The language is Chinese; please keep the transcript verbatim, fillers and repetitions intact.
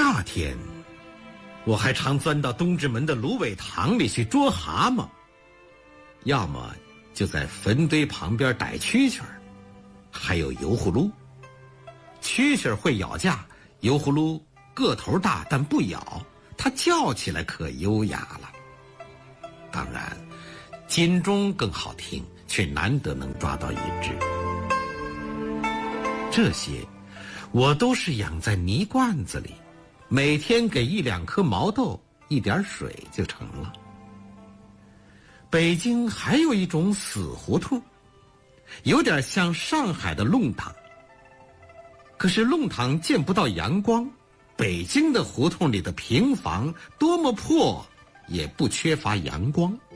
夏天，我还常钻到东直门的芦苇塘里去捉蛤蟆，要么就在坟堆旁边逮蛐蛐儿，还有油葫芦。蛐蛐儿会咬架，油葫芦个头大但不咬，它叫起来可优雅了。当然，金钟更好听，却难得能抓到一只。这些我都是养在泥罐子里，每天给一两颗毛豆，一点水就成了。北京还有一种死胡同，有点像上海的弄堂，可是弄堂见不到阳光，北京的胡同里的平房多么破，也不缺乏阳光。